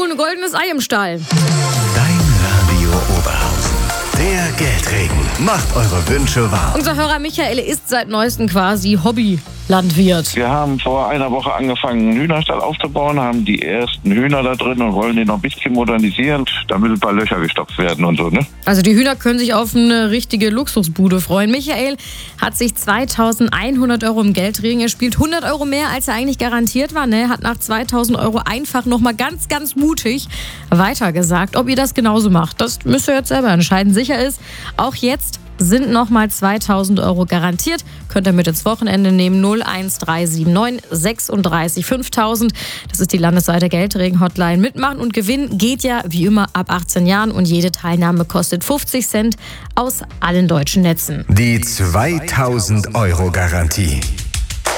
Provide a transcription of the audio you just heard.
ein goldenes Ei im Stall. Dein Radio Oberhausen. Der Geldregen macht eure Wünsche wahr. Unser Hörer Michael ist seit neuestem quasi Hobbylandwirt. Wir haben vor einer Woche angefangen, einen Hühnerstall aufzubauen, haben die ersten Hühner da drin und wollen den noch ein bisschen modernisieren, damit ein paar Löcher gestopft werden und so, ne? Also die Hühner können sich auf eine richtige Luxusbude freuen. Michael hat sich 2.100 Euro im Geldregen erspielt. 100 Euro mehr, als er eigentlich garantiert war. Ne? Hat nach 2.000 Euro einfach nochmal ganz, ganz mutig weitergesagt. Ob ihr das genauso macht, das müsst ihr jetzt selber entscheiden. Sicher ist, auch jetzt sind nochmal 2.000 Euro garantiert. Könnt ihr mit ins Wochenende nehmen. 01379 36 5000. Das ist die Landesseite Geldregen-Hotline. Mitmachen und gewinnen geht ja wie immer ab 18 Jahren und jede Teilnahme kostet 50 Cent aus allen deutschen Netzen. Die 2.000 Euro Garantie.